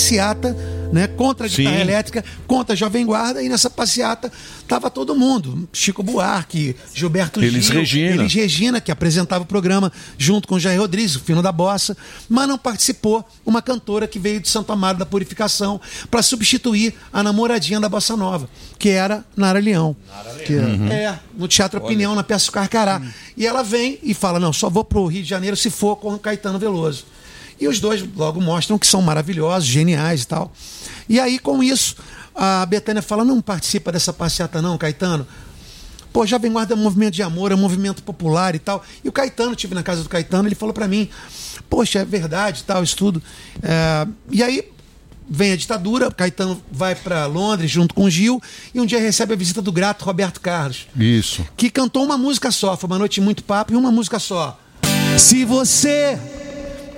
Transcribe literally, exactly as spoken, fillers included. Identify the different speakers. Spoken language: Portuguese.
Speaker 1: passeata, né, contra a guitarra
Speaker 2: Sim.
Speaker 1: elétrica, contra a Jovem Guarda, e nessa passeata tava todo mundo. Chico Buarque, Gilberto
Speaker 2: Elis
Speaker 1: Gil,
Speaker 2: Regina.
Speaker 1: Elis Regina, que apresentava o programa junto com o Jair Rodrigues, o Fino da Bossa, mas não participou uma cantora que veio de Santo Amaro da Purificação para substituir a namoradinha da Bossa Nova, que era Nara Leão. Nara Leão. Que, uhum. É, no Teatro Opinião, na peça Carcará. Uhum. E ela vem e fala, não, só vou pro Rio de Janeiro se for com o Caetano Veloso. E os dois logo mostram que são maravilhosos, geniais e tal. E aí, com isso, a Bethânia fala, não participa dessa passeata não, Caetano. Pô, Jovem Guarda é um movimento de amor, é um movimento popular e tal. E o Caetano, estive na casa do Caetano, ele falou pra mim, poxa, é verdade e tal, isso tudo. É... E aí, vem a ditadura, Caetano vai para Londres junto com o Gil, e um dia recebe a visita do grato Roberto Carlos.
Speaker 2: Isso.
Speaker 1: Que cantou uma música só, foi uma noite muito papo e uma música só. Se você